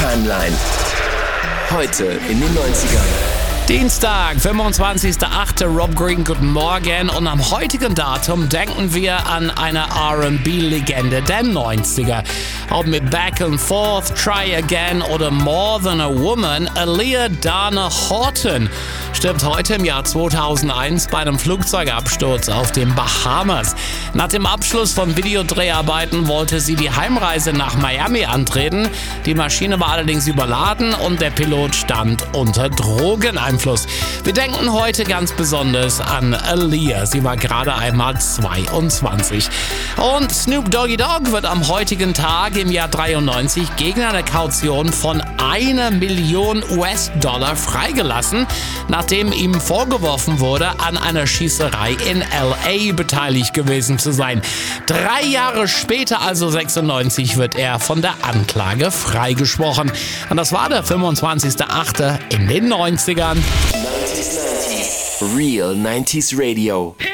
Timeline. Heute in den 90ern. Dienstag, 25.08. Rob Green, guten Morgen. Und am heutigen Datum denken wir an eine R&B-Legende der 90er. Ob mit Back and Forth, Try Again oder More Than a Woman, Aaliyah Dana Horton stirbt heute im Jahr 2001 bei einem Flugzeugabsturz auf den Bahamas. Nach dem Abschluss von Videodreharbeiten wollte sie die Heimreise nach Miami antreten. Die Maschine war allerdings überladen und der Pilot stand unter Drogeneinfluss. Wir denken heute ganz besonders an Aaliyah. Sie war gerade einmal 22. Und Snoop Doggy Dogg wird am heutigen Tag im Jahr 93 gegen eine Kaution von $1 Million freigelassen, nachdem ihm vorgeworfen wurde, an einer Schießerei in L.A. beteiligt gewesen zu sein. 3 Jahre später, also 96, wird er von der Anklage freigesprochen. Und das war der 25.08. in den 90ern. 90s. Real 90s Radio.